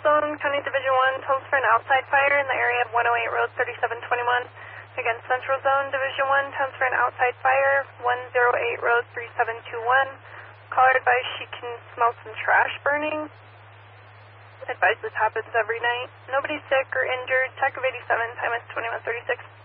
Zone, County Division 1, tells for an outside fire in the area of 108 Road 3721. Again, Central Zone, Division 1, tells for an outside fire, 108 Road 3721. Caller advised she can smell some trash burning. Advise this happens every night. Nobody sick or injured. Tech of 87, time is 21:36.